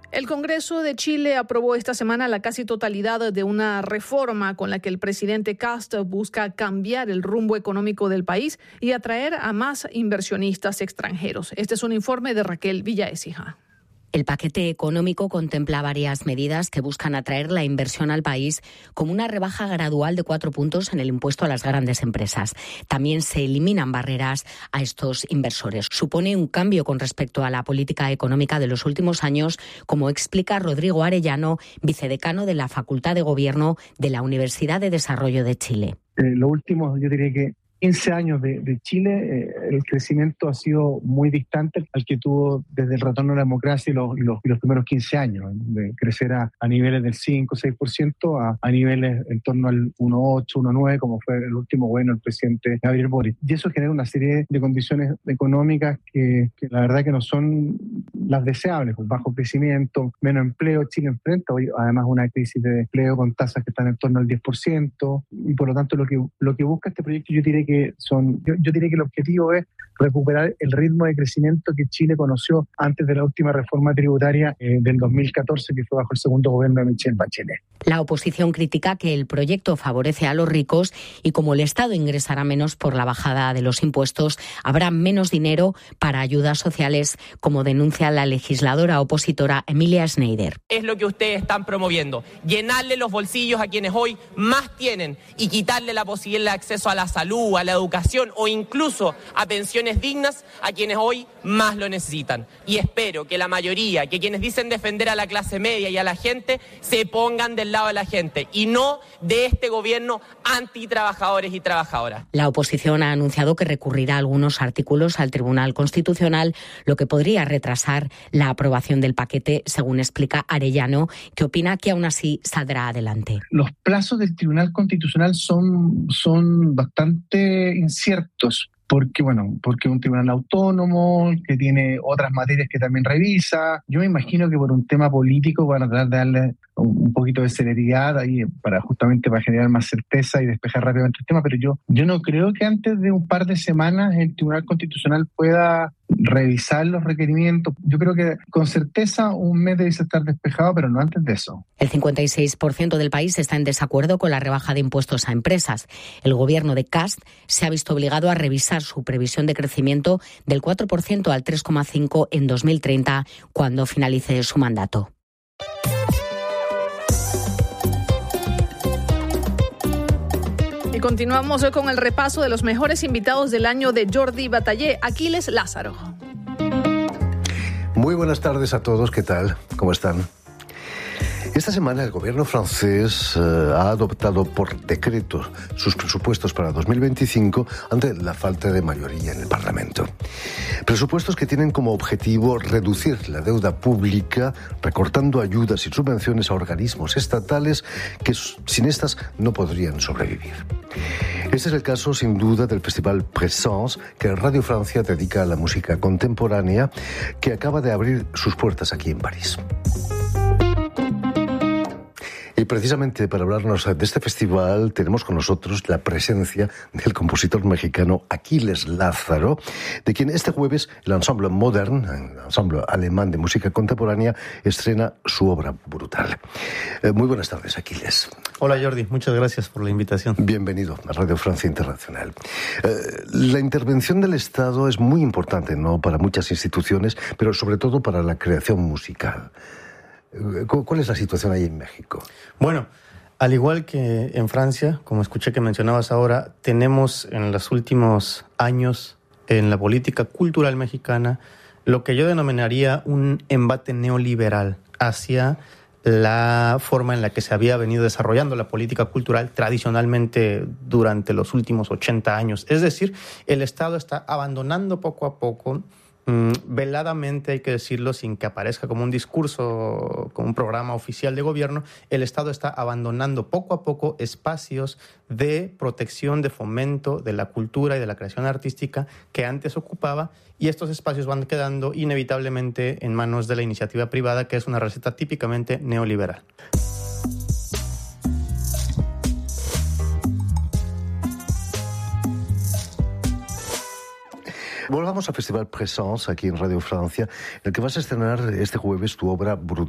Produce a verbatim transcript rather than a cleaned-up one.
El Congreso de Chile aprobó esta semana la casi totalidad de una reforma con la que el presidente Kast busca cambiar el rumbo económico del país y atraer a más inversionistas extranjeros. Este es un informe de Raquel Villaécija. El paquete económico contempla varias medidas que buscan atraer la inversión al país, como una rebaja gradual de cuatro puntos en el impuesto a las grandes empresas. También se eliminan barreras a estos inversores. Supone un cambio con respecto a la política económica de los últimos años, como explica Rodrigo Arellano, vicedecano de la Facultad de Gobierno de la Universidad de Desarrollo de Chile. Eh, lo último, yo diría que quince años de, de Chile, eh, el crecimiento ha sido muy distante al que tuvo desde el retorno a la democracia y los, y los, y los primeros quince años, de crecer a, a niveles del cinco o seis por ciento a, a niveles en torno al uno coma ocho, uno coma nueve, como fue el último gobierno del presidente Gabriel Boric. Y eso genera una serie de condiciones económicas que, que la verdad que no son las deseables, con bajo crecimiento, menos empleo. Chile enfrenta hoy además una crisis de empleo con tasas que están en torno al diez por ciento, y por lo tanto lo que, lo que busca este proyecto, yo diré que son, yo, yo diría que el objetivo es recuperar el ritmo de crecimiento que Chile conoció antes de la última reforma tributaria eh, del dos mil catorce, que fue bajo el segundo gobierno de Michelle Bachelet. La oposición critica que el proyecto favorece a los ricos y como el Estado ingresará menos por la bajada de los impuestos, habrá menos dinero para ayudas sociales, como denuncia la legisladora opositora Emilia Schneider. Es lo que ustedes están promoviendo, llenarle los bolsillos a quienes hoy más tienen y quitarle la posibilidad de acceso a la salud, a la educación o incluso a pensiones dignas a quienes hoy más lo necesitan. Y espero que la mayoría, que quienes dicen defender a la clase media y a la gente, se pongan del lado de la gente y no de este gobierno antitrabajadores y trabajadoras. La oposición ha anunciado que recurrirá algunos artículos al Tribunal Constitucional, lo que podría retrasar la aprobación del paquete, según explica Arellano, que opina que aún así saldrá adelante. Los plazos del Tribunal Constitucional son, son bastante inciertos. Porque, bueno, porque es un tribunal autónomo, que tiene otras materias que también revisa. Yo me imagino que por un tema político van a tratar de darle un poquito de celeridad ahí para justamente para generar más certeza y despejar rápidamente el tema, pero yo, yo no creo que antes de un par de semanas el Tribunal Constitucional pueda revisar los requerimientos. Yo creo que con certeza un mes debe estar despejado, pero no antes de eso. El cincuenta y seis por ciento del país está en desacuerdo con la rebaja de impuestos a empresas. El gobierno de Kast se ha visto obligado a revisar su previsión de crecimiento del cuatro por ciento al tres coma cinco por ciento en dos mil treinta, cuando finalice su mandato. Y continuamos hoy con el repaso de los mejores invitados del año de Jordi Batallé. Aquiles Lázaro. Muy buenas tardes a todos, ¿qué tal? ¿Cómo están? Esta semana el gobierno francés eh, ha adoptado por decreto sus presupuestos para dos mil veinticinco ante la falta de mayoría en el Parlamento. Presupuestos que tienen como objetivo reducir la deuda pública, recortando ayudas y subvenciones a organismos estatales que sin estas no podrían sobrevivir. Este es el caso, sin duda, del Festival Présence, que Radio Francia dedica a la música contemporánea, que acaba de abrir sus puertas aquí en París. Y precisamente para hablarnos de este festival tenemos con nosotros la presencia del compositor mexicano Aquiles Lázaro, de quien este jueves el Ensemble Modern, el ensemble alemán de música contemporánea, estrena su obra Brutal. Eh, muy buenas tardes, Aquiles. Hola, Jordi. Muchas gracias por la invitación. Bienvenido a Radio Francia Internacional. Eh, la intervención del Estado es muy importante, ¿no?, para muchas instituciones, pero sobre todo para la creación musical. ¿Cuál es la situación ahí en México? Bueno, al igual que en Francia, como escuché que mencionabas ahora, tenemos en los últimos años en la política cultural mexicana lo que yo denominaría un embate neoliberal hacia la forma en la que se había venido desarrollando la política cultural tradicionalmente durante los últimos ochenta años. Es decir, el Estado está abandonando poco a poco, veladamente, hay que decirlo, sin que aparezca como un discurso, como un programa oficial de gobierno, el Estado está abandonando poco a poco espacios de protección, de fomento de la cultura y de la creación artística que antes ocupaba, y estos espacios van quedando inevitablemente en manos de la iniciativa privada, que es una receta típicamente neoliberal. Volvamos al Festival Présence aquí en Radio Francia, en el que vas a estrenar este jueves tu obra Brutal.